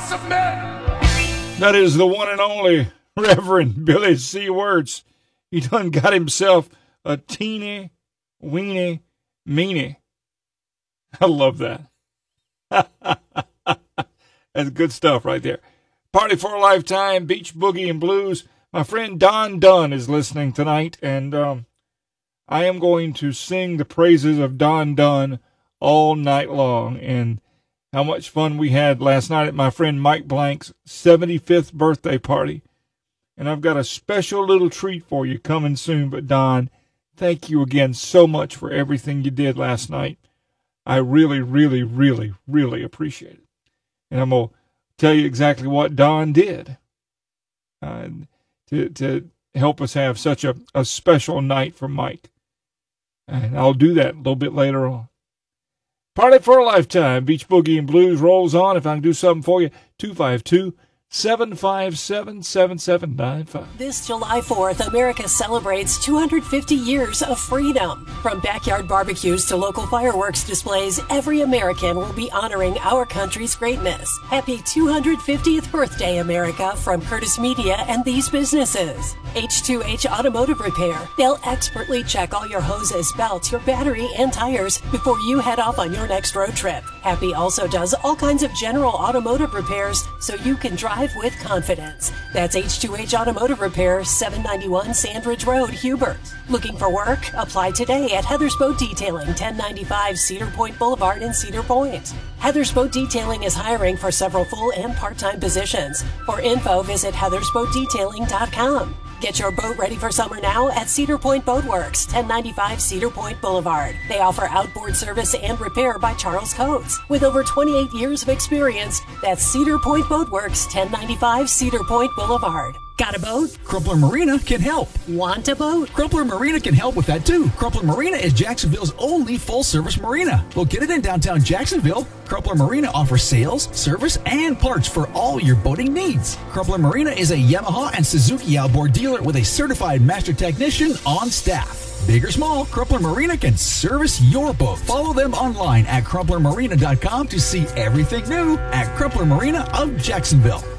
That is the one and only Reverend Billy C. Wirtz. He done got himself a teeny, weeny, meanie. I love that. That's good stuff right there. Party for a Lifetime, Beach Boogie and Blues. My friend Don Dunn is listening tonight, and I am going to sing the praises of Don Dunn all night long, and how much fun we had last night at my friend Mike Blank's 75th birthday party. And I've got a special little treat for you coming soon. But Don, thank you again so much for everything you did last night. I really, really, really, really appreciate it. And I'm going to tell you exactly what Don did to help us have such a special night for Mike. And I'll do that a little bit later on. Party for a Lifetime, Beach Boogie and Blues rolls on. If I can do something for you, 252-757-7795. This July 4th, America celebrates 250 years of freedom. From backyard barbecues to local fireworks displays, every American will be honoring our country's greatness. Happy 250th birthday, America, from Curtis Media and these businesses. H2H Automotive Repair. They'll expertly check all your hoses, belts, your battery, and tires before you head off on your next road trip. Happy also does all kinds of general automotive repairs so you can drive with confidence. That's H2H Automotive Repair, 791 Sandridge Road, Hubert. Looking for work? Apply today at Heather's Boat Detailing, 1095 Cedar Point Boulevard in Cedar Point. Heather's Boat Detailing is hiring for several full and part-time positions. For info, visit heathersboatdetailing.com. Get your boat ready for summer now at Cedar Point Boat Works, 1095 Cedar Point Boulevard. They offer outboard service and repair by Charles Coates. With over 28 years of experience, that's Cedar Point Boat Works, 1095 Cedar Point Boulevard. Got a boat? Crumpler Marina can help. Want a boat? Crumpler Marina can help with that too. Crumpler Marina is Jacksonville's only full-service marina. Located in downtown Jacksonville, Crumpler Marina offers sales, service, and parts for all your boating needs. Crumpler Marina is a Yamaha and Suzuki outboard dealer with a certified master technician on staff. Big or small, Crumpler Marina can service your boat. Follow them online at crumplermarina.com to see everything new at Crumpler Marina of Jacksonville.